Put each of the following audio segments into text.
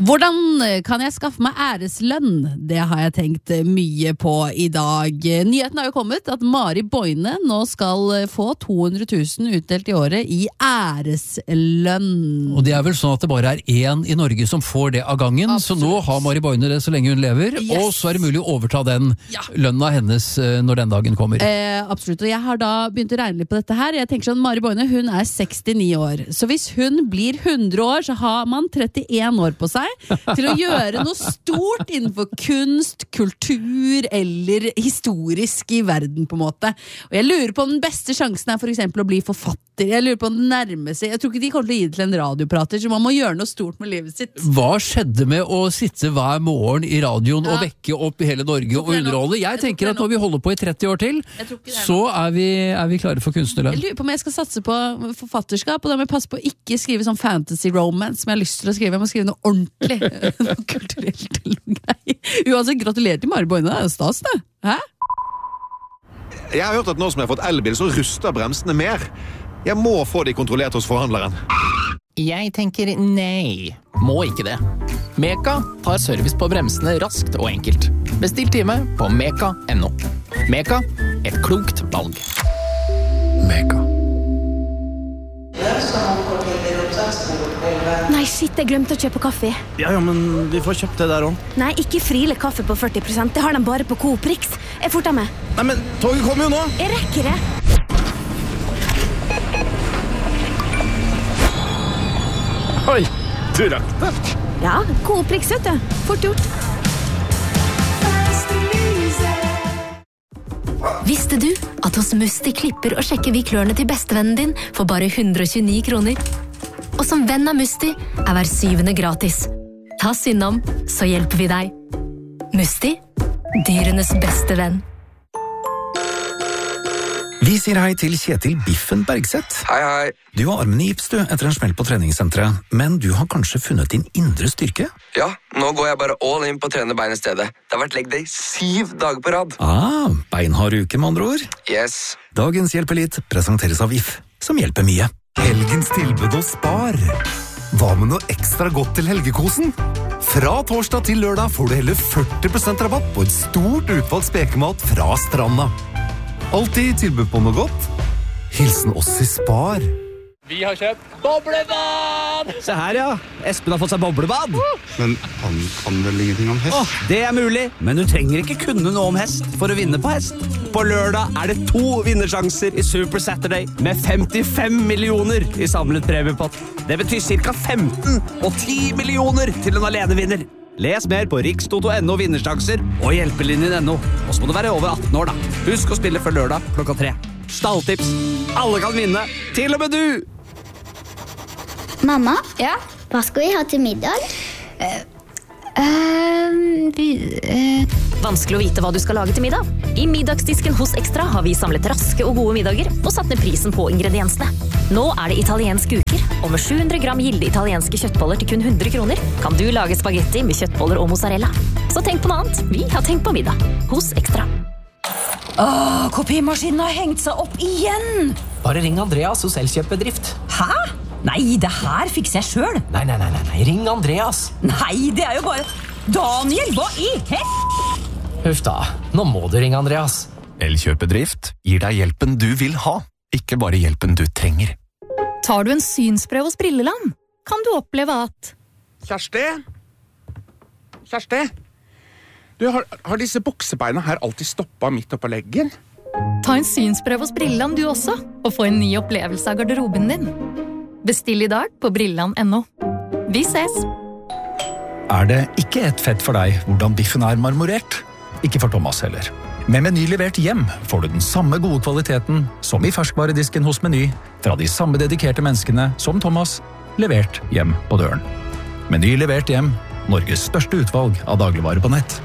Hvordan kan jeg skaffe meg æreslønn? Det har jeg tenkt mye på i dag. Nyheten har jo kommet at Mari Boine nå skal få 200 000 utdelt i året i æreslønn. Og det vel sånn at det bare én i Norge som får det av gangen, Absolutt. Så nå har Mari Boine det så lenge hun lever, og så det mulig å overta den lønna hennes når den dagen kommer. Absolutt, og jeg har da begynt å regne litt på dette her. Jeg tenker sånn, Mari Boine, hun 69 år. Så hvis hun blir 100 år, så har man 31 år på seg til å gjøre noe stort innenfor kunst, kultur eller historisk i verden på en måte. Og jeg lurer på om den beste sjansen for eksempel å bli forfatter. Jeg lurer på om den nærmeste. Jeg tror ikke de kommer til å gi det til en radioprater, så man må gjøre noe stort med livet sitt. Hva skjedde med å sitte hver morgen i radioen og vekke opp i hele Norge og underholde? Jeg tenker at når vi holder på i 30 år til, så vi klare for kunstnerlønn. Jeg lurer på om jeg skal satse på forfatterskap, og da må jeg passe på å ikke skrive sånn fantasy romance som jeg har lyst til å skrive. Jeg må skrive noe ordentlig, noe kulturelt eller noe greier. Uansett, gratulerer til Mari Boine, det jo stas det. Hæ? Jeg har hørt at nå som jeg har fått elbil, så ruster bremsene mer. Jeg må få de kontrollert hos forhandleren. Jeg tenker nei, må ikke det. Meka tar service på bremsene raskt og enkelt. Bestill time på meka.no. Meka, et klokt valg. Meka. Nei, shit, jeg glemte å kjøpe kaffe. Ja, men vi får kjøpt det der også. Nei, ikke Friele kaffe på 40%. Det har de bare på Coop Rix. Jeg forter meg. Nei, men toget kommer jo nå. Jeg rekker det. Oi, du rakk det. Ja, Coop Rix, vet du. Fort gjort. Visste du at hos Musti klipper og sjekker vi klørne til bestevennen din for bare 129 kroner? Og som venn av Musti hver 7. gratis. Ta Synnom, så hjelper vi deg. Musti, dyrenes beste venn. Vi sier hei til Kjetil Biffen Bergseth. Hei, hei. Du har armen i gips du, etter en smell på treningssenteret, men du har kanskje funnet din indre styrke? Ja, nå går jeg bare all in på å trene bein i stedet. Det har vært leg day 7 dager på rad. Beinhard uke med andre ord. Yes. Dagens Hjelp Elit presenteres av VIF, som hjelper mye. Helgens tilbud og spar. Hva med noe ekstra godt til helgekosen? Fra torsdag til lørdag får du hele 40% rabatt på et stort utvalgt spekemat fra Stranda. Alltid tilbud på noe godt. Hilsen oss i Spar. Vi har kjøpt boblebad! Se her, ja. Espen har fått seg boblebad. Men han kan vel ingenting om hest? Det mulig, men du trenger ikke kunne noe om hest for å vinne på hest. På lørdag det 2 vinnersjanser i Super Saturday med 55 millioner i samlet premiepott. Det betyr ca. 15 og 10 millioner til en alenevinner. Les mer på rikstoto.no vinnersjanser og hjelpelinjen.no. Og så må du være over 18 år da. Husk å spille før lørdag klokka 3. Stalltips. Alle kan vinne, til og med du! Mamma? Ja? Hva skal vi ha til middag? Vanskelig å vite hva du skal lage til middag. I middagsdisken hos Extra har vi samlet raske og gode middager og satt ned prisen på ingrediensene. Nå det italienske uker, og med 700 gram gilde italienske kjøttboller til kun 100 kroner kan du lage spagetti med kjøttboller og mozzarella. Så tenk på noe annet. Vi har tenkt på middag hos Extra. Kopimaskinen har hengt seg opp igjen! Bare ring Andreas hos Elkjøpbedrift. Hæ? Nei, det her fikser jeg selv. Nei, ring Andreas. Nei, det jo bare... Daniel, hva i Huff da, nå må du ringe Andreas. Elkjøpedrift gir deg hjelpen du vil ha, ikke bare hjelpen du trenger. Tar du en synsprøve hos Brilleland, kan du oppleve at... Kjersti? Du, har disse buksebeina her alltid stoppet midt oppå leggen? Ta en synsprøve hos Brilleland du også, og få en ny opplevelse av garderoben din. Bestill i dag på Brilleland.no. Vi ses! Det ikke et fett for deg hvordan biffen marmorert? Ikke for Thomas heller. Med Meny levert hjem får du den samme gode kvaliteten som i ferskvaredisken hos Meny, fra de samme dedikerte menneskene som Thomas, levert hjem på døren. Meny levert hjem, Norges største utvalg av dagligvarer på nett.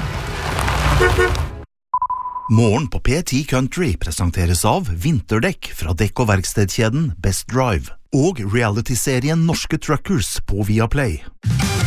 Morgen på P10 Country presenteres av vinterdekk fra dekk- og verkstedkjeden Best Drive og reality-serien Norske Truckers på Viaplay.